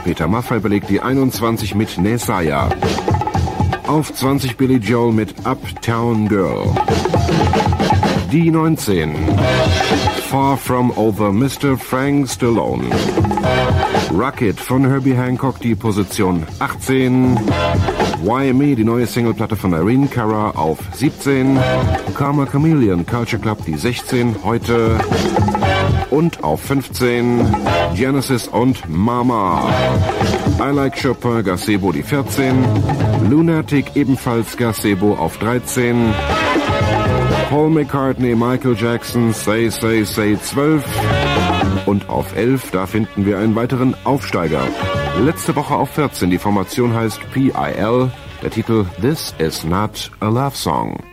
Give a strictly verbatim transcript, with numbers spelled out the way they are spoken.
Peter Maffay belegt die einundzwanzig mit Nesaya. Auf zwanzig Billy Joel mit Uptown Girl. Die neunzehn. Far From Over, Mister Frank Stallone. Rocket von Herbie Hancock, die Position achtzehn. Why Me, die neue Singleplatte von Irene Cara, auf siebzehn. Karma Chameleon, Culture Club, die sechzehn, heute. Und auf fünfzehn. Genesis und Mama. I Like Chopin, Gazebo, die vierzehn. Lunatic, ebenfalls Gazebo, auf dreizehn. Paul McCartney, Michael Jackson, Say, Say, Say, zwölf. Und auf elf, da finden wir einen weiteren Aufsteiger. Letzte Woche auf vierzehn, die Formation heißt P I L, der Titel This Is Not a Love Song.